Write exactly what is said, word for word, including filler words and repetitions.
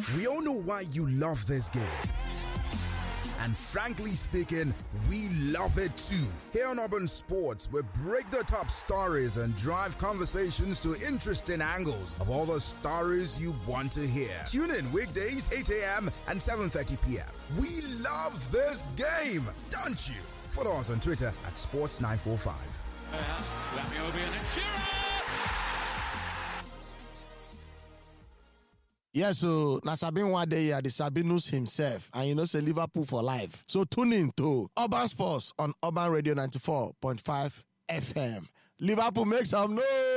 We all know why you love this game. And frankly speaking, we love it too. Here on Urban Sports, we break the top stories and drive conversations to interesting angles of all the stories you want to hear. Tune in weekdays eight a.m. and seven thirty p.m. We love this game, don't you? Follow us on Twitter at Sports nine four five. Yes, so na Sabin one day the Sabinus himself, and you know say Liverpool for life. So tune in to Urban Sports on Urban Radio ninety-four point five F M. Liverpool make some noise.